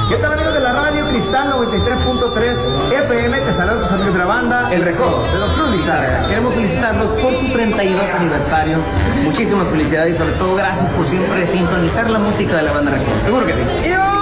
¿Qué tal, amigos de la radio Cristal 93.3 FM? Te saludan tus amigos de la banda El Recodo de Don Cruz Lizárraga. Queremos felicitarlos por su 32 aniversario. Muchísimas felicidades y sobre todo gracias por siempre sintonizar la música de la banda Recodo. Seguro que sí.